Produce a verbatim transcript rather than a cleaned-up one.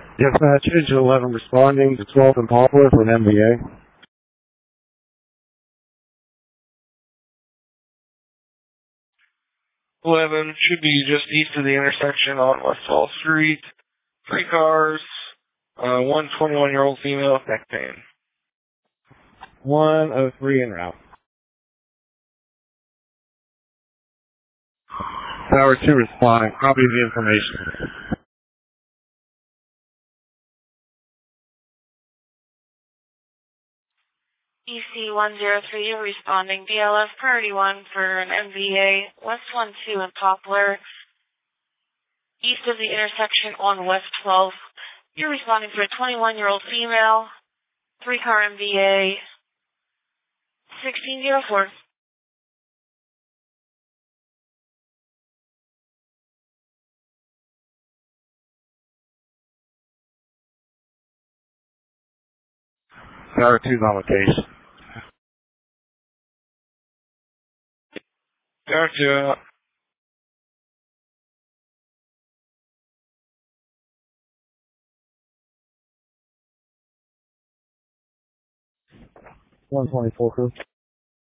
Dispatch, Engine eleven responding to twelfth and Poplar for an M V A. eleven should be just east of the intersection on West Wall Street. Three cars, uh, one twenty-one-year-old female with neck pain. one oh three en route. Tower two responding. Copy the information. E C one oh three responding B L F priority one for an M V A, West one two in Poplar, east of the intersection on West twelfth. You're responding for a twenty-one-year-old female, three-car M V A, sixteen oh four. Tower two's on location. Tower two out. one twenty-four crew.